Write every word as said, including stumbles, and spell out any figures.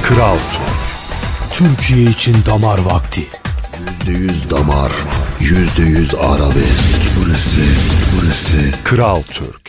Kral Türk. Türkiye için damar vakti. Yüzde yüz damar, yüzde yüz arabesk. Burası, burası Kral Türk.